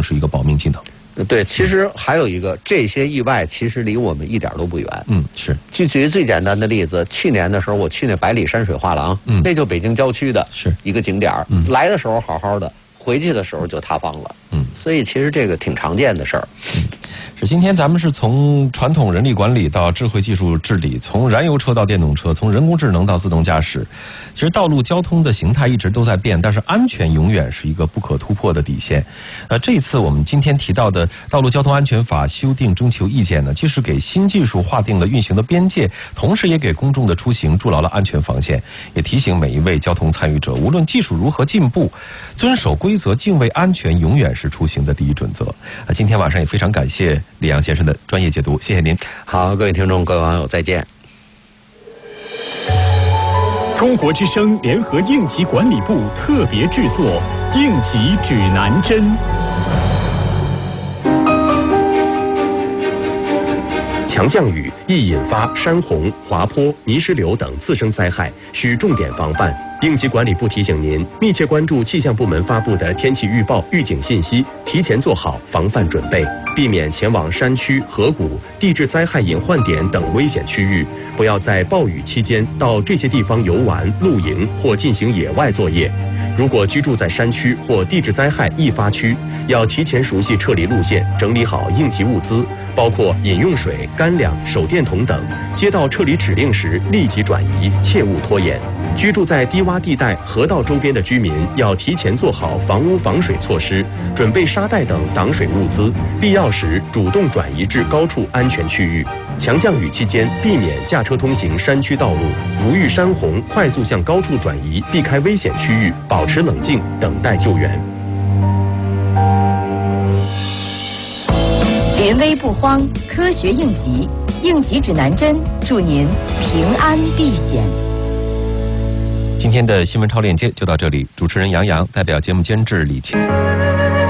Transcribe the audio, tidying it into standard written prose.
是一个保命技能。 对，其实还有一个，这些意外其实离我们一点都不远。 是。 举最简单的例子，去年的时候我去那百里山水画廊，那就北京郊区的一个景点，来的时候好好的，回去的时候就塌方了。所以其实这个挺常见的事儿。 是，今天咱们是从传统人力管理到智慧技术治理，从燃油车到电动车，从人工智能到自动驾驶。其实道路交通的形态一直都在变，但是安全永远是一个不可突破的底线。这一次我们今天提到的《道路交通安全法》修订征求意见呢，既是给新技术划定了运行的边界，同时也给公众的出行筑牢了安全防线，也提醒每一位交通参与者，无论技术如何进步，遵守规则、敬畏安全永远是出行的第一准则。今天晚上也非常感谢李阳先生的专业解读，谢谢您。 好，各位听众、各位网友，再见。 中国之声联合应急管理部特别制作《应急指南针》。 强降雨易引发山洪、滑坡、泥石流等次生灾害，需重点防范。应急管理部提醒您，密切关注气象部门发布的天气预报、预警信息，提前做好防范准备，避免前往山区、河谷、地质灾害隐患点等危险区域。不要在暴雨期间到这些地方游玩、露营或进行野外作业。如果居住在山区或地质灾害易发区，要提前熟悉撤离路线，整理好应急物资，包括饮用水、干粮、手电筒等。接到撤离指令时，立即转移，切勿拖延。居住在低洼地带、河道周边的居民要提前做好房屋防水措施，准备沙袋等挡水物资，必要时主动转移至高处安全区域。强降雨期间，避免驾车通行山区道路，如遇山洪，快速向高处转移，避开危险区域，保持冷静，等待救援。 临危不慌，科学应急，应急指南针，祝您平安避险。 今天的新闻超链接就到这里，主持人杨洋，代表节目监制李晴。